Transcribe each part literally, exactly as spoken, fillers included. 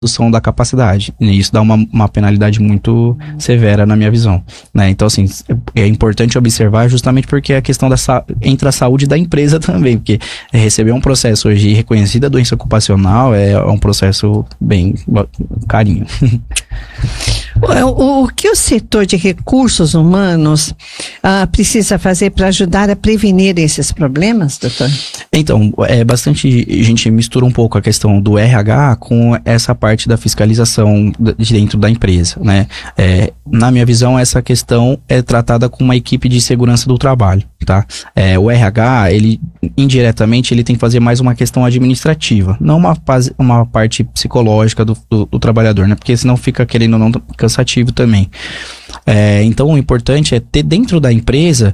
redução da capacidade, e isso dá uma, uma penalidade muito severa na minha visão, né? Então, assim, é importante observar justamente porque a questão da entra a saúde da empresa também, porque receber um processo hoje reconhecida doença ocupacional é um processo bem carinho. O, o que o setor de recursos humanos uh, precisa fazer para ajudar a prevenir esses problemas, doutor? Então, é bastante, a gente mistura um pouco a questão do R H com essa parte da fiscalização de dentro da empresa, né? É, na minha visão, essa questão é tratada com uma equipe de segurança do trabalho, tá? É, o R H, ele, indiretamente, ele tem que fazer mais uma questão administrativa, não uma, uma parte psicológica do, do, do trabalhador, né? Porque senão fica querendo ou não cansativo também. É, então o importante é ter dentro da empresa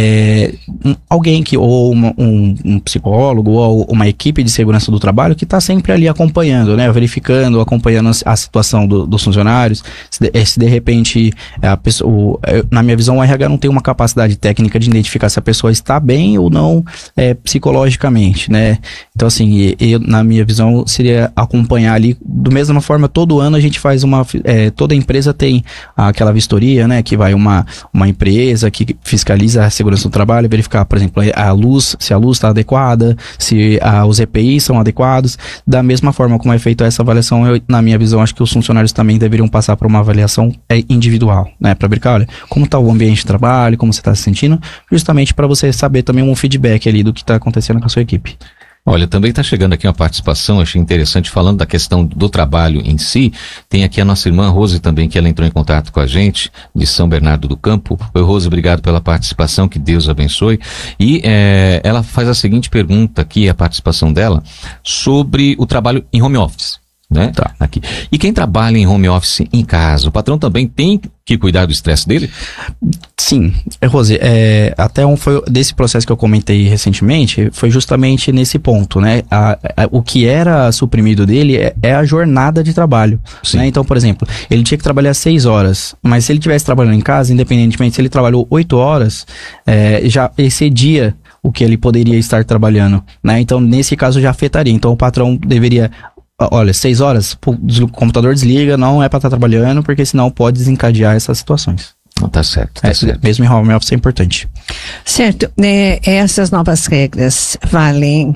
é, um, alguém que, ou uma, um, um psicólogo ou uma equipe de segurança do trabalho que está sempre ali acompanhando, né, verificando, acompanhando a situação do, dos funcionários. Se de, se de repente a pessoa, o, na minha visão, o R H não tem uma capacidade técnica de identificar se a pessoa está bem ou não é, psicologicamente, né? Então, assim, eu, na minha visão, seria acompanhar ali, do mesma forma, todo ano a gente faz uma, é, toda empresa tem aquela vistoria, né, que vai uma, uma empresa que fiscaliza a segurança do trabalho, verificar, por exemplo, a luz, se a luz está adequada, se a, os E P Is são adequados. Da mesma forma como é feita essa avaliação, eu, na minha visão, acho que os funcionários também deveriam passar por uma avaliação é, individual, né, para verificar, olha, como está o ambiente de trabalho, como você está se sentindo, justamente para você saber também um feedback ali do que está acontecendo com a sua equipe. Olha, também está chegando aqui uma participação, achei interessante, falando da questão do trabalho em si. Tem aqui a nossa irmã Rose também, que ela entrou em contato com a gente, de São Bernardo do Campo. Oi, Rose, obrigado pela participação, que Deus abençoe. E é, ela faz a seguinte pergunta aqui, a participação dela, sobre o trabalho em home office. Né? Tá. Aqui. E quem trabalha em home office em casa, o patrão também tem que cuidar do estresse dele? Sim, Rose, é, até um foi desse processo que eu comentei recentemente, foi justamente nesse ponto, né? A, a, o que era suprimido dele é, é a jornada de trabalho, né? Então, por exemplo, ele tinha que trabalhar seis horas, mas se ele estivesse trabalhando em casa, independentemente se ele trabalhou oito horas, é, já excedia o que ele poderia estar trabalhando, né? Então, nesse caso já afetaria. Então, o patrão deveria... Olha, seis horas, o computador desliga, não é para estar trabalhando, porque senão pode desencadear essas situações. Não, tá certo, tá é, certo. Mesmo em home office é importante. Certo. É, essas novas regras valem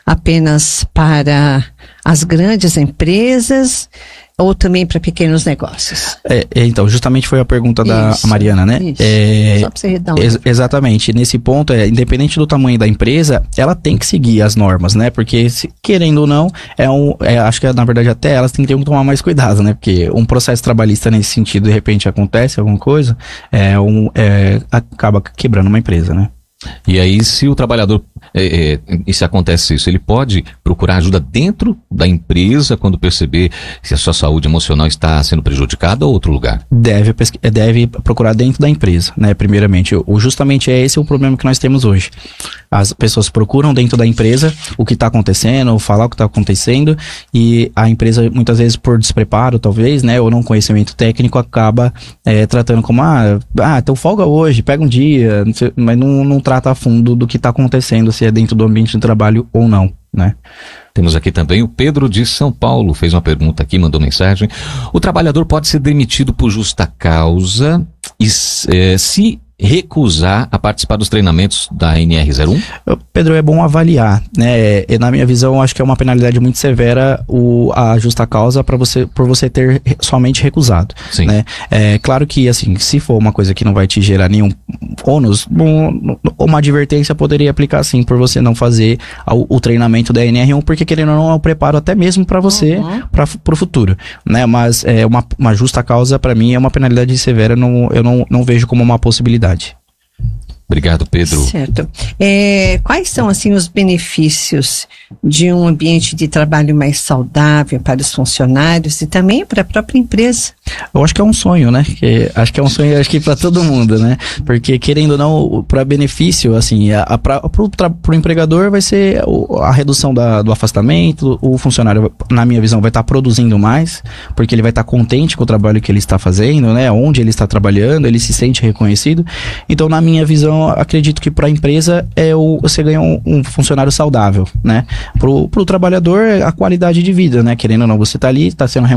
apenas para as grandes empresas ou também para pequenos negócios? É, então, justamente foi a pergunta da isso, Mariana, né? Isso. É, Só para você dar um... ex- exatamente. Nesse ponto, é, independente do tamanho da empresa, ela tem que seguir as normas, né? Porque, se, querendo ou não, é um, é, acho que na verdade até elas têm que ter que tomar mais cuidado, né? Porque um processo trabalhista nesse sentido, de repente acontece alguma coisa, é um, é, acaba quebrando uma empresa, né? E aí, se o trabalhador, é, é, e se acontece isso, ele pode procurar ajuda dentro da empresa quando perceber se a sua saúde emocional está sendo prejudicada ou outro lugar? Deve, pesqu- deve procurar dentro da empresa, né? Primeiramente, o, justamente é esse o problema que nós temos hoje. As pessoas procuram dentro da empresa o que está acontecendo, falar o que está acontecendo, e a empresa, muitas vezes por despreparo, talvez, né? Ou não conhecimento técnico, acaba é, tratando como, ah, ah, então folga hoje, pega um dia, não sei, mas não, não trata a fundo do que está acontecendo, se é dentro do ambiente de trabalho ou não, né? Temos aqui também o Pedro de São Paulo, fez uma pergunta aqui, mandou mensagem. O trabalhador pode ser demitido por justa causa e é, se recusar a participar dos treinamentos da N R zero um? Pedro, é bom avaliar, né? E, na minha visão, acho que é uma penalidade muito severa o, a justa causa para você, por você ter somente recusado. Sim. Né? É claro que, assim, se for uma coisa que não vai te gerar nenhum ônus, um, uma advertência poderia aplicar, sim, por você não fazer o, o treinamento da N R um, porque querendo ou não é um preparo até mesmo para você, uhum. para o futuro, né? Mas é uma, uma justa causa, para mim, é uma penalidade severa, não, eu não, não vejo como uma possibilidade. Obrigado, Pedro. Certo. É, quais são, assim, os benefícios de um ambiente de trabalho mais saudável para os funcionários e também para a própria empresa? Eu acho que é um sonho, né? Que, acho que é um sonho, acho que para todo mundo, né? Porque, querendo ou não, para benefício, assim, para o empregador vai ser a redução da, do afastamento, o funcionário, na minha visão, vai estar tá produzindo mais, porque ele vai estar tá contente com o trabalho que ele está fazendo, né? Onde ele está trabalhando, ele se sente reconhecido. Então, na minha visão, Então, acredito que para a empresa é o, você ganha um, um funcionário saudável, né? Pro, pro trabalhador, a qualidade de vida, né? Querendo ou não, você tá ali, tá sendo